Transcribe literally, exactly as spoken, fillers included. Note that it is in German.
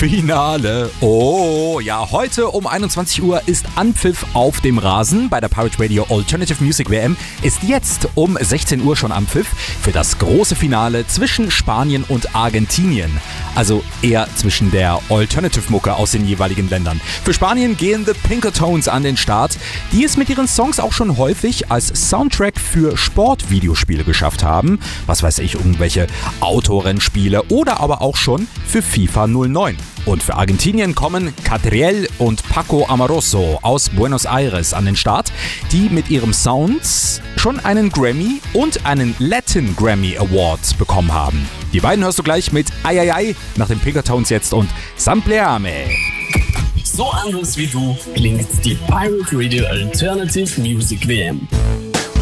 Finale. Oh, ja, heute um einundzwanzig Uhr ist Anpfiff auf dem Rasen. Bei der Pirate Radio Alternative Music W M ist jetzt um sechzehn Uhr schon Anpfiff für das große Finale zwischen Spanien und Argentinien. Also eher zwischen der Alternative-Mucke aus den jeweiligen Ländern. Für Spanien gehen The Pinkertones an den Start, die es mit ihren Songs auch schon häufig als Soundtrack für Sportvideospiele geschafft haben. Was weiß ich, irgendwelche Autorennspiele oder aber auch schon für FIFA null neun. Und für Argentinien kommen Catriel und Paco Amoroso aus Buenos Aires an den Start, die mit ihrem Sound schon einen Grammy und einen Latin Grammy Award bekommen haben. Die beiden hörst du gleich mit Ay Ay Ay nach den Pinkertones jetzt und Sampleame. So anders wie du klingt die Pirate Radio Alternative Music W M.